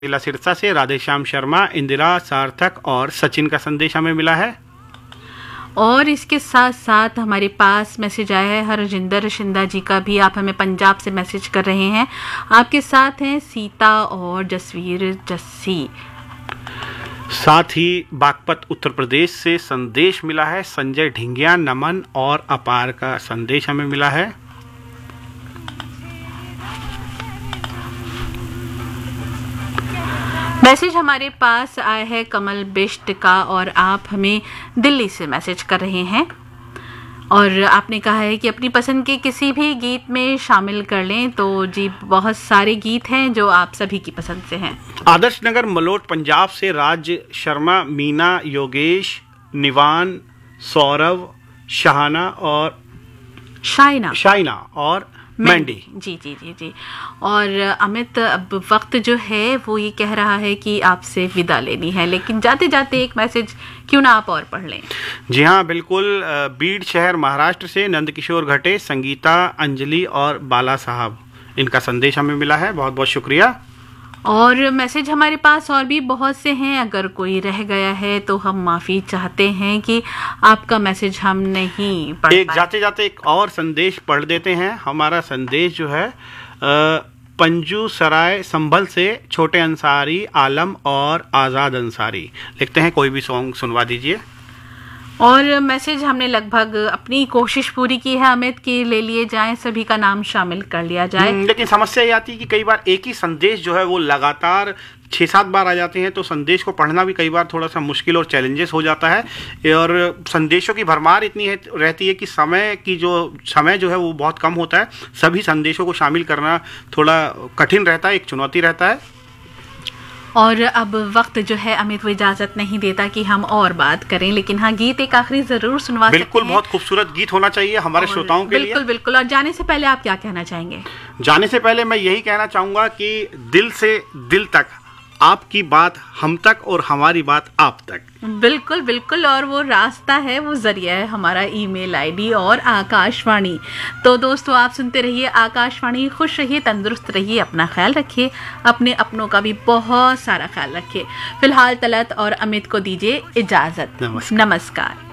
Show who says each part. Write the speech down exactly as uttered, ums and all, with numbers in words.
Speaker 1: जिला सिरसा से राधेश्याम शर्मा, इंदिरा, सार्थक और सचिन का संदेश हमें मिला है।
Speaker 2: और इसके साथ साथ हमारे पास मैसेज आया है हरजिंदर शिंदा जी का भी। आप हमें पंजाब से मैसेज कर रहे हैं। आपके साथ हैं सीता और जसवीर जस्सी।
Speaker 1: साथ ही बागपत उत्तर प्रदेश से संदेश मिला है। संजय ढिंगिया, नमन और अपार का संदेश हमें मिला है।
Speaker 2: मैसेज हमारे पास आया है कमल बिष्ट का और आप हमें दिल्ली से मैसेज कर रहे हैं और आपने कहा है कि अपनी पसंद के किसी भी गीत में शामिल कर लें। तो जी बहुत सारे गीत हैं जो आप सभी की पसंद से हैं।
Speaker 1: आदर्श नगर मलोट पंजाब से राज शर्मा, मीना, योगेश, निवान, सौरभ, शाहाना और
Speaker 2: शाइना
Speaker 1: शाइना और मैंडी।
Speaker 2: जी जी जी जी और अमित, अब वक्त जो है वो ये कह रहा है कि आपसे विदा लेनी है, लेकिन जाते जाते एक मैसेज क्यों ना आप और पढ़ लें।
Speaker 1: जी हाँ बिल्कुल। बीड शहर महाराष्ट्र से नंदकिशोर घटे, संगीता, अंजलि और बाला साहब, इनका संदेश हमें मिला है। बहुत बहुत शुक्रिया।
Speaker 2: और मैसेज हमारे पास और भी बहुत से हैं। अगर कोई रह गया है तो हम माफ़ी चाहते हैं कि आपका मैसेज हम नहीं पढ़
Speaker 1: एक जाते जाते एक और संदेश पढ़ देते हैं। हमारा संदेश जो है पंजू सराय संभल से छोटे अंसारी, आलम और आज़ाद अंसारी लिखते हैं। कोई भी सॉन्ग सुनवा दीजिए।
Speaker 2: और मैसेज हमने लगभग अपनी कोशिश पूरी की है अमित की ले लिए जाएं, सभी का नाम शामिल कर लिया जाए।
Speaker 1: लेकिन समस्या ये आती है कि कई बार एक ही संदेश जो है वो लगातार छः सात बार आ जाते हैं, तो संदेश को पढ़ना भी कई बार थोड़ा सा मुश्किल और चैलेंजेस हो जाता है। और संदेशों की भरमार इतनी है रहती है कि समय की जो समय जो है वो बहुत कम होता है। सभी संदेशों को शामिल करना थोड़ा कठिन रहता है, एक चुनौती रहता है।
Speaker 2: और अब वक्त जो है अमित वो इजाजत नहीं देता कि हम और बात करें, लेकिन हाँ गीत एक आखिरी जरूर सुनवा सकते हैं।
Speaker 1: बिल्कुल, बहुत खूबसूरत गीत होना चाहिए हमारे श्रोताओं के लिए।
Speaker 2: बिल्कुल बिल्कुल। और जाने से पहले आप क्या कहना चाहेंगे?
Speaker 1: जाने से पहले मैं यही कहना चाहूंगा कि दिल से दिल तक, आपकी बात हम तक और हमारी बात आप तक।
Speaker 2: बिल्कुल बिल्कुल। और वो रास्ता है, वो जरिया है हमारा ईमेल आईडी और आकाशवाणी। तो दोस्तों आप सुनते रहिए आकाशवाणी, खुश रहिए, तंदुरुस्त रहिए, अपना ख्याल रखिए, अपने अपनों का भी बहुत सारा ख्याल रखिए। फिलहाल तलत और अमित को दीजिए इजाजत।
Speaker 1: नमस्कार,
Speaker 2: नमस्कार।